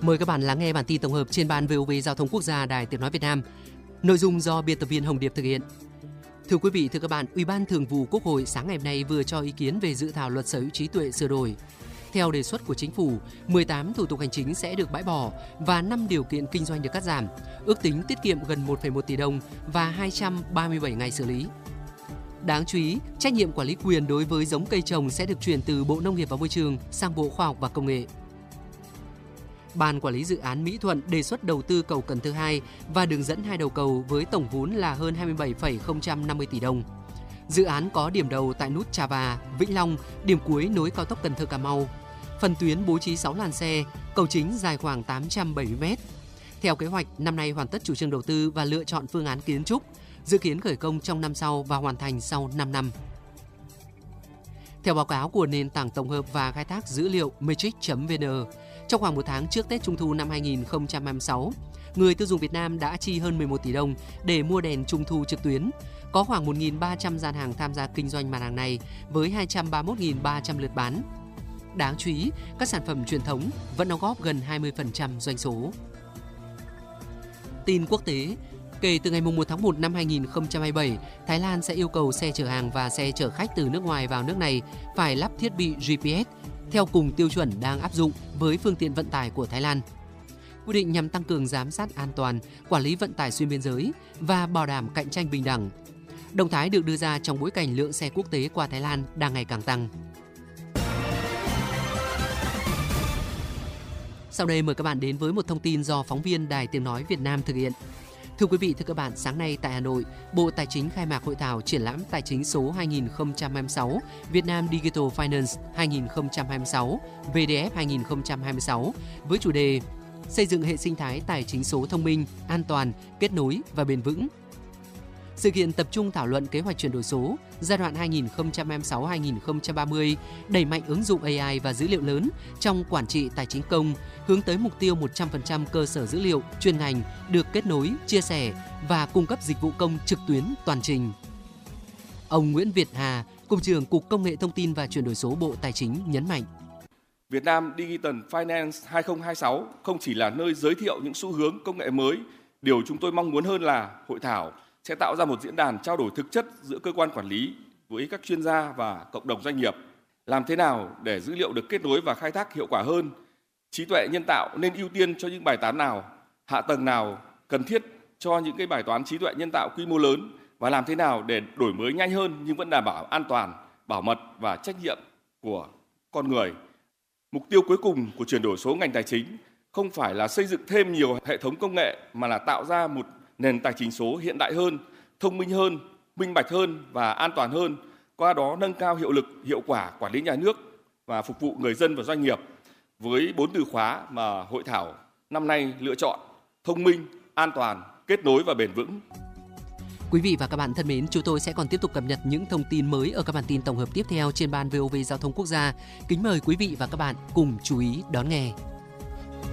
Mời các bạn lắng nghe bản tin tổng hợp trên ban VOV Giao thông Quốc gia Đài Tiếng nói Việt Nam. Nội dung do biên tập viên Hồng Điệp thực hiện. Thưa quý vị, thưa các bạn, Ủy ban Thường vụ Quốc hội sáng ngày hôm nay vừa cho ý kiến về dự thảo luật sở hữu trí tuệ sửa đổi. Theo đề xuất của chính phủ, 18 thủ tục hành chính sẽ được bãi bỏ và 5 điều kiện kinh doanh được cắt giảm, ước tính tiết kiệm gần 1,1 tỷ đồng và 237 ngày xử lý. Đáng chú ý, trách nhiệm quản lý quyền đối với giống cây trồng sẽ được chuyển từ Bộ Nông nghiệp và Môi trường sang Bộ Khoa học và Công nghệ. Ban quản lý dự án Mỹ Thuận đề xuất đầu tư cầu Cần Thơ 2 và đường dẫn hai đầu cầu với tổng vốn là hơn 27,050 tỷ đồng. Dự án có điểm đầu tại nút Trà Và, Vĩnh Long, điểm cuối nối cao tốc Cần Thơ - Cà Mau. Phần tuyến bố trí 6 làn xe, cầu chính dài khoảng 870 m. Theo kế hoạch, năm nay hoàn tất chủ trương đầu tư và lựa chọn phương án kiến trúc, dự kiến khởi công trong năm sau và hoàn thành sau 5 năm. Theo báo cáo của nền tảng tổng hợp và khai thác dữ liệu Matrix.vn, trong khoảng một tháng trước Tết Trung thu năm 2026, người tiêu dùng Việt Nam đã chi hơn 11 tỷ đồng để mua đèn Trung thu trực tuyến. Có khoảng 1.300 gian hàng tham gia kinh doanh mặt hàng này với 231.300 lượt bán. Đáng chú ý, các sản phẩm truyền thống vẫn đóng góp gần 20% doanh số. Tin quốc tế, kể từ ngày 1 tháng 1 năm 2027, Thái Lan sẽ yêu cầu xe chở hàng và xe chở khách từ nước ngoài vào nước này phải lắp thiết bị GPS theo cùng tiêu chuẩn đang áp dụng với phương tiện vận tải của Thái Lan. Quy định nhằm tăng cường giám sát an toàn, quản lý vận tải xuyên biên giới và bảo đảm cạnh tranh bình đẳng. Động thái được đưa ra trong bối cảnh lượng xe quốc tế qua Thái Lan đang ngày càng tăng. Sau đây mời các bạn đến với một thông tin do phóng viên Đài Tiếng nói Việt Nam thực hiện. Thưa quý vị, thưa các bạn, sáng nay tại Hà Nội, Bộ Tài chính khai mạc hội thảo triển lãm tài chính số 2026 Việt Nam Digital Finance 2026 VDF 2026 với chủ đề xây dựng hệ sinh thái tài chính số thông minh, an toàn, kết nối và bền vững. Sự kiện tập trung thảo luận kế hoạch chuyển đổi số giai đoạn 2026-2030, đẩy mạnh ứng dụng AI và dữ liệu lớn trong quản trị tài chính công, hướng tới mục tiêu 100% cơ sở dữ liệu chuyên ngành được kết nối, chia sẻ và cung cấp dịch vụ công trực tuyến toàn trình. Ông Nguyễn Việt Hà, Cục trưởng Cục Công nghệ Thông tin và Chuyển đổi số Bộ Tài chính nhấn mạnh. Việt Nam Digital Finance 2026 không chỉ là nơi giới thiệu những xu hướng công nghệ mới, điều chúng tôi mong muốn hơn là hội thảo sẽ tạo ra một diễn đàn trao đổi thực chất giữa cơ quan quản lý với các chuyên gia và cộng đồng doanh nghiệp. Làm thế nào để dữ liệu được kết nối và khai thác hiệu quả hơn? Trí tuệ nhân tạo nên ưu tiên cho những bài toán nào? Hạ tầng nào cần thiết cho những cái bài toán trí tuệ nhân tạo quy mô lớn? Và làm thế nào để đổi mới nhanh hơn nhưng vẫn đảm bảo an toàn, bảo mật và trách nhiệm của con người? Mục tiêu cuối cùng của chuyển đổi số ngành tài chính không phải là xây dựng thêm nhiều hệ thống công nghệ mà là tạo ra một nền tài chính số hiện đại hơn, thông minh hơn, minh bạch hơn và an toàn hơn, qua đó nâng cao hiệu lực, hiệu quả quản lý nhà nước và phục vụ người dân và doanh nghiệp với 4 từ khóa mà hội thảo năm nay lựa chọn: thông minh, an toàn, kết nối và bền vững. Quý vị và các bạn thân mến, chúng tôi sẽ còn tiếp tục cập nhật những thông tin mới ở các bản tin tổng hợp tiếp theo trên ban VOV Giao thông Quốc gia. Kính mời quý vị và các bạn cùng chú ý đón nghe.